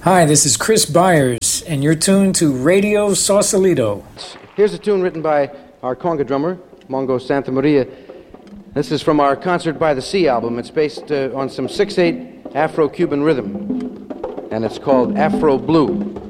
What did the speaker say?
Hi, this is Chris Byers, and you're tuned to Radio Sausalito. Here's a tune written by our conga drummer, Mongo Santamaria. This is from our Concert by the Sea album. It's based on some 6/8 Afro-Cuban rhythm, and it's called Afro Blue.